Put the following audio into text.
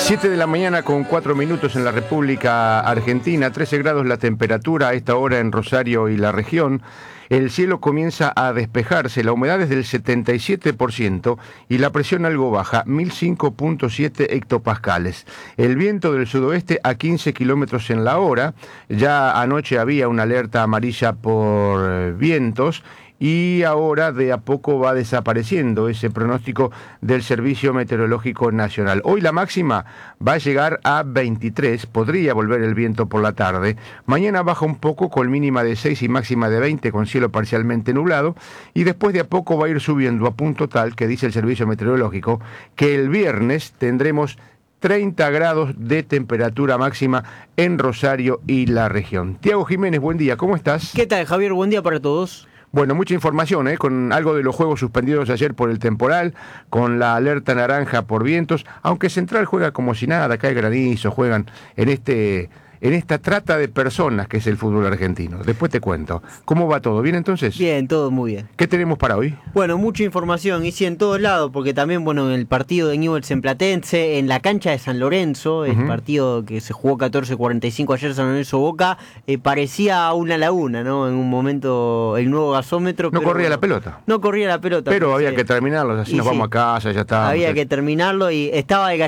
7 de la mañana con 4 minutos en la República Argentina, 13 grados la temperatura a esta hora en Rosario y la región. El cielo comienza a despejarse, la humedad es del 77% y la presión algo baja, 1005.7 hectopascales. El viento del sudoeste a 15 kilómetros en la hora. Ya anoche había una alerta amarilla por vientos y ahora de a poco va desapareciendo ese pronóstico del Servicio Meteorológico Nacional. Hoy la máxima va a llegar a 23, podría volver el viento por la tarde. Mañana baja un poco con mínima de 6 y máxima de 20 con cielo parcialmente nublado y después de a poco va a ir subiendo a punto tal que dice el Servicio Meteorológico que el viernes tendremos 30 grados de temperatura máxima en Rosario y la región. Tiago Jiménez, buen día, ¿cómo estás? ¿Qué tal, Javier? Buen día para todos. Bueno, mucha información, con algo de los juegos suspendidos ayer por el temporal, con la alerta naranja por vientos, aunque Central juega como si nada, cae granizo, juegan en esta trata de personas que es el fútbol argentino. Después te cuento. ¿Cómo va todo? ¿Bien entonces? Bien, todo muy bien. ¿Qué tenemos para hoy? Bueno, mucha información, y sí, en todos lados, porque también, en el partido de Newell's en Platense, en la cancha de San Lorenzo, el partido que se jugó 14:45 ayer, San Lorenzo-Boca, parecía una laguna, ¿no? En un momento, el nuevo gasómetro. No corría la pelota. No corría la pelota. Pero había que terminarlo, así nos vamos a casa, ya está. Había que terminarlo y estaba de